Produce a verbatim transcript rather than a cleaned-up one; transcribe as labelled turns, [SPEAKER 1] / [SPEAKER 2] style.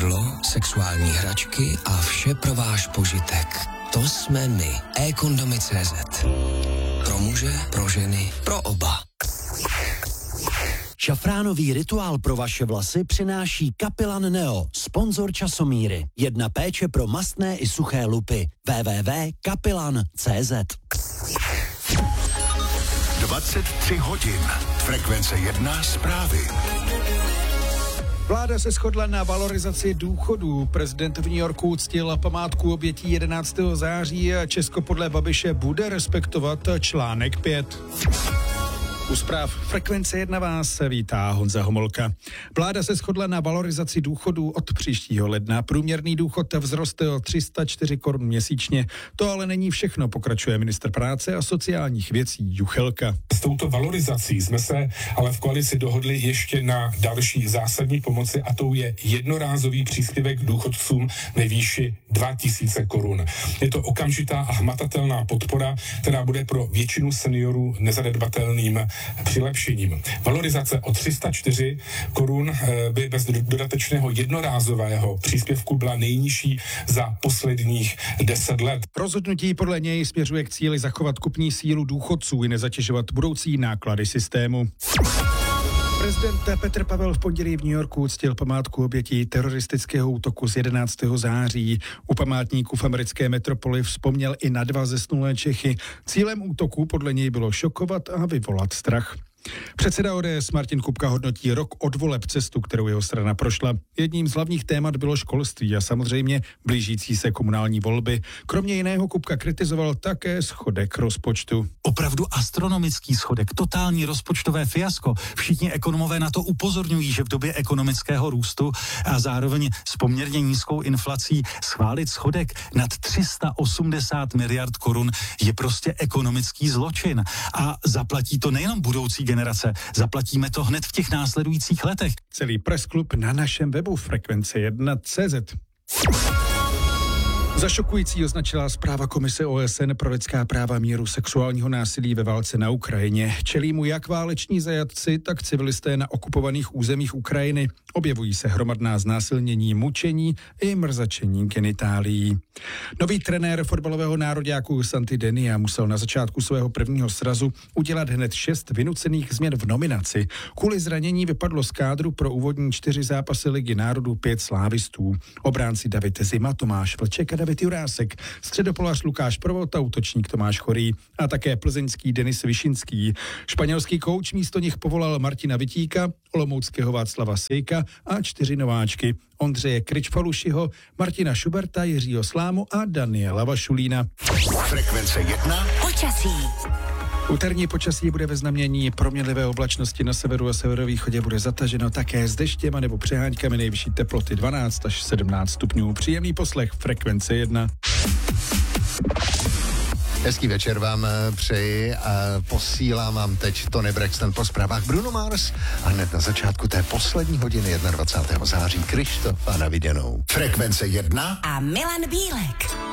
[SPEAKER 1] jídlo, sexuální hračky a vše pro váš požitek. To jsme my. e-kondomy tečka cé zet. Pro muže, pro ženy, pro oba.
[SPEAKER 2] Šafránový rituál pro vaše vlasy přináší Kapilan Neo, sponzor časomíry. Jedna péče pro mastné i suché lupy. w w w tečka kapilan tečka cé zet.
[SPEAKER 3] dvacet tři hodin. Frekvence jedna zprávy.
[SPEAKER 4] Vláda se shodla na valorizaci důchodů. Prezident v New Yorku uctil památku obětí jedenáctého září a Česko podle Babiše bude respektovat článek pět. U zpráv Frekvence jedna vás vítá Honza Homolka. Vláda se shodla na valorizaci důchodů od příštího ledna. Průměrný důchod vzroste o tři sta čtyři korun měsíčně. To ale není všechno, pokračuje ministr práce a sociálních věcí Juchelka.
[SPEAKER 5] S touto valorizací jsme se ale v koalici dohodli ještě na další zásadní pomoci a tou je jednorázový příspěvek důchodcům ve výši dva tisíce korun. Je to okamžitá a hmatatelná podpora, která bude pro většinu seniorů nezanedbatelným přilepšením. Valorizace o tři sta čtyři korun by bez dodatečného jednorázového příspěvku byla nejnižší za posledních deset let.
[SPEAKER 4] Rozhodnutí podle něj směřuje k cíli zachovat kupní sílu důchodců i nezatěžovat budoucí náklady systému. Prezident Petr Pavel v pondělí v New Yorku uctil památku obětí teroristického útoku z jedenáctého září. U památníků v americké metropoli vzpomněl i na dva zesnulé Čechy. Cílem útoku podle něj bylo šokovat a vyvolat strach. Předseda O D S Martin Kupka hodnotí rok od voleb cestu, kterou jeho strana prošla. Jedním z hlavních témat bylo školství a samozřejmě blížící se komunální volby. Kromě jiného Kupka kritizoval také schodek rozpočtu.
[SPEAKER 6] Opravdu astronomický schodek, totální rozpočtové fiasko. Všichni ekonomové na to upozorňují, že v době ekonomického růstu a zároveň s poměrně nízkou inflací schválit schodek nad tři sta osmdesát miliard korun je prostě ekonomický zločin. A zaplatí to nejenom budoucí generace, zaplatíme to hned v těch následujících letech.
[SPEAKER 4] Celý pressklub na našem webu Frekvence jedna tečka cé zet. Za šokující označila zpráva Komise O S N pro lidská práva míru sexuálního násilí ve válce na Ukrajině. Čelí mu jak váleční zajatci, tak civilisté na okupovaných územích Ukrajiny. Objevují se hromadná znásilnění, mučení i mrzačení genitálií. Nový trenér fotbalového nároďáku Santi Denia musel na začátku svého prvního srazu udělat hned šest vynucených změn v nominaci. Kvůli zranění vypadlo z kádru pro úvodní čtyři zápasy Ligy národů pět slávistů. Obránci David Zima, Tomáš Vlček a David Jurásek, středopolař Lukáš Provota, útočník Tomáš Chorý a také plzeňský Denis Višinský. Španělský kouč místo nich povolal Martina Vitíka, olomouckého Václava Sejka a čtyři nováčky: Ondřeje Kryčpalušiho, Martina Šuberta, Jiřího Slámu a Daniela Vašulína.
[SPEAKER 3] Frekvence jedna.
[SPEAKER 7] Počasí.
[SPEAKER 4] Úterní počasí bude ve znamení proměnlivé oblačnosti, na severu a severovýchodě bude zataženo také s deštěm a nebo přehánkami, nejvyšší teploty dvanáct až sedmnáct stupňů. Příjemný poslech Frekvence jedna.
[SPEAKER 8] Hezký večer vám přeji a posílám vám teď Tony Braxton po zprávách Bruno Mars a hned na začátku té poslední hodiny dvacátého prvního září Krištof a na viděnou.
[SPEAKER 3] Frekvence jedna
[SPEAKER 7] A Milan Bílek.